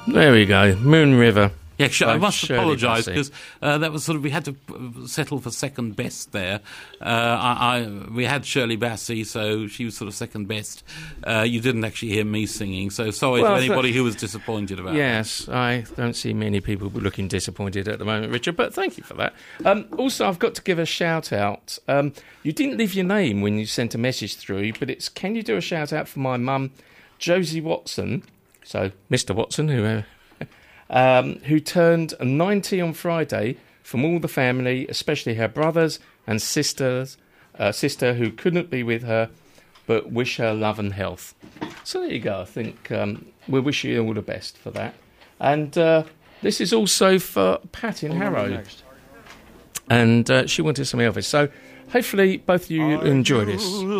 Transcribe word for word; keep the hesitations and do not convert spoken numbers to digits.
There we go, Moon River. Yeah, sh- I by must Shirley apologise Bassey. because uh, that was sort of we had to uh, settle for second best there. Uh, I, I we had Shirley Bassey, so she was sort of second best. Uh, you didn't actually hear me singing, so sorry Well, to I thought- anybody who was disappointed about Yes, I don't see many people looking disappointed at the moment, Richard, but thank you for that. Um, also, I've got to give a shout-out. Um, you didn't leave your name when you sent a message through, but it's, can you do a shout-out for my mum, Josie Watson, so Mister Watson, who... Uh, Um, who turned ninety on Friday, from all the family, especially her brothers and sisters, uh, sister who couldn't be with her, but wish her love and health. So there you go. I think um, we wish you all the best for that. And uh, this is also for Pat in Harrow. And uh, she wanted some Elvis. So hopefully both of you enjoy this.